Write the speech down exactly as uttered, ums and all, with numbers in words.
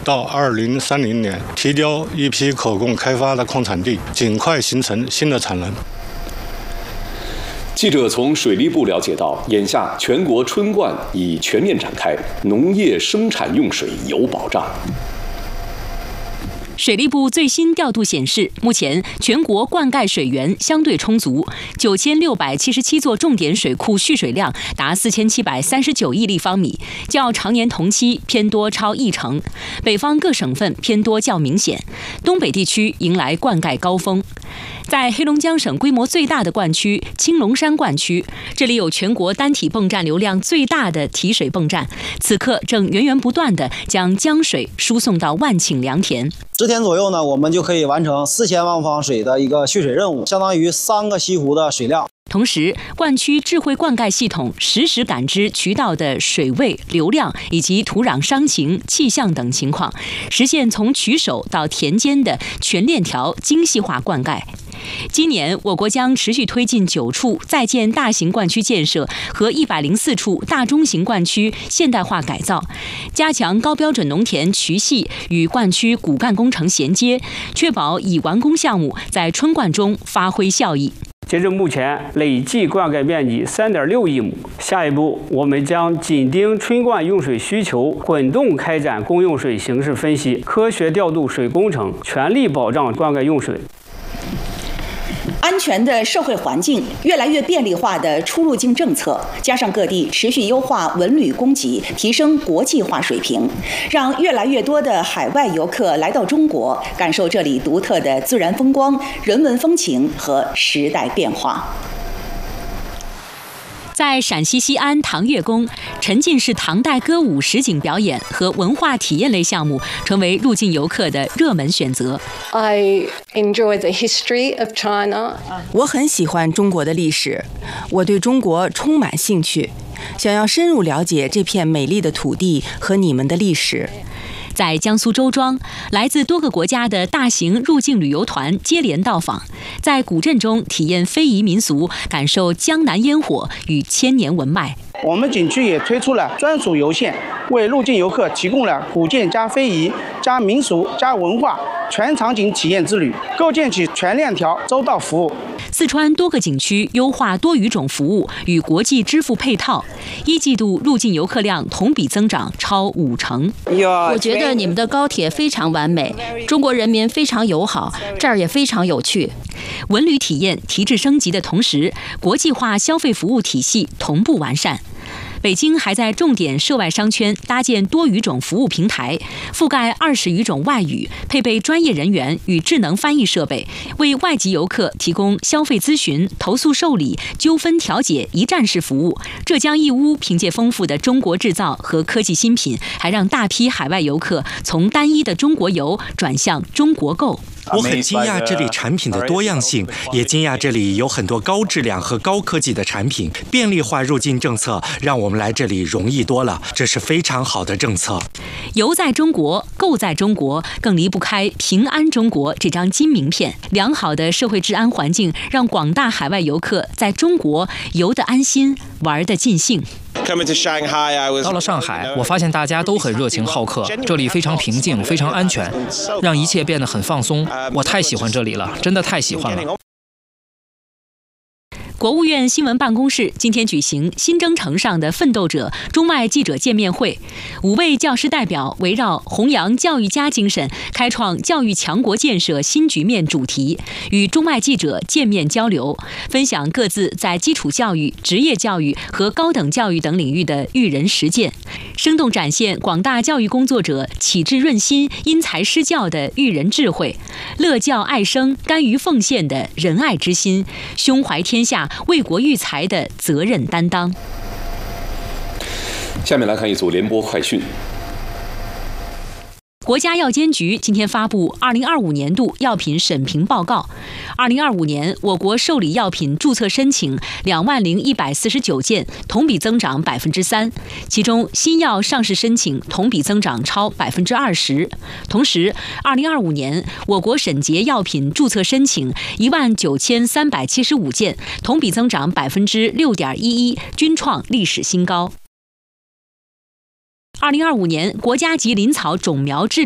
到二零三零年提交一批可供开发的矿产地，尽快形成新的产能。 记者从水利部了解到，眼下全国春灌已全面展开，农业生产用水有保障。 水利部最新调度显示，目前全国灌溉水源相对充足，九千六百七十七座重点水库蓄水量达四千七百三十九亿立方米，较常年同期偏多超一成。北方各省份偏多较明显，东北地区迎来灌溉高峰。在黑龙江省规模最大的灌区青龙山灌区，这里有全国单体泵站流量最大的提水泵站，此刻正源源不断地将江水输送到万顷良田。 十天左右呢，我们就可以完成四千万方水的一个蓄水任务，相当于三个西湖的水量。 同时，灌区智慧灌溉系统实时感知渠道的水位、流量以及土壤伤情、气象等情况，实现从渠首到田间的全链条精细化灌溉。今年，我国将持续推进九处在建大型灌区建设和一百零四处大中型灌区现代化改造，加强高标准农田渠系与灌区骨干工程衔接，确保已完工项目在春灌中发挥效益。 截至目前，累计灌溉面积 三点六亿亩。下一步，我们将紧盯春灌用水需求，滚动开展公用水形势分析，科学调度水工程，全力保障灌溉用水。 安全的社会环境，越来越便利化的出入境政策，加上各地持续优化文旅供给，提升国际化水平，让越来越多的海外游客来到中国，感受这里独特的自然风光、人文风情和时代变化。 在陕西西安唐月宫，沉浸式唐代歌舞实景表演和文化体验类项目成为入境游客的热门选择。 I enjoy the history of China. 我很喜欢中国的历史，我对中国充满兴趣，想要深入了解这片美丽的土地和你们的历史。 在江苏周庄，来自多个国家的大型入境旅游团接连到访，在古镇中体验非遗民俗，感受江南烟火与千年文脉。 我们景区也推出了专属游线，为入境游客提供了古建加非遗加民俗加文化全场景体验之旅，构建起全链条周到服务。 四川多个景区优化多语种服务与国际支付配套，一季度入境游客量同比增长超五成。 我觉得你们的高铁非常完美，中国人民非常友好，这儿也非常有趣。 文旅体验提质升级的同时，国际化消费服务体系同步完善。北京还在重点涉外商圈搭建多语种服务平台，覆盖二十余种外语，配备专业人员与智能翻译设备，为外籍游客提供消费咨询、投诉受理、纠纷调解一站式服务。浙江义乌凭借丰富的中国制造和科技新品，还让大批海外游客从单一的中国游转向中国购。 我很惊讶这里产品的多样性，也惊讶这里有很多高质量和高科技的产品。便利化入境政策让我们来这里容易多了，这是非常好的政策。 游在中国，购在中国，更离不开平安中国这张金名片。良好的社会治安环境让广大海外游客在中国游得安心，玩得尽兴。 到了上海，我发现大家都很热情好客，这里非常平静，非常安全，让一切变得很放松。我太喜欢这里了，真的太喜欢了。 国务院新闻办公室今天举行新征程上的奋斗者中外记者见面会，五位教师代表围绕弘扬教育家精神，开创教育强国建设新局面主题，与中外记者见面交流，分享各自在基础教育、职业教育和高等教育等领域的育人实践，生动展现广大教育工作者启智润心、因材施教的育人智慧，乐教爱生、甘于奉献的仁爱之心，胸怀天下、为国育才的责任担当。 下面来看一组联播快讯。 国家药监局今天发布二零二五年度药品审评报告。二零二五年，我国受理药品注册申请两万零一百四十九件，同比增长百分之三。其中，新药上市申请同比增长超百分之二十。同时，二零二五年我国审结药品注册申请一万九千三百七十五件，同比增长百分之六点一一，均创历史新高。二零二五年国家级林草种苗质量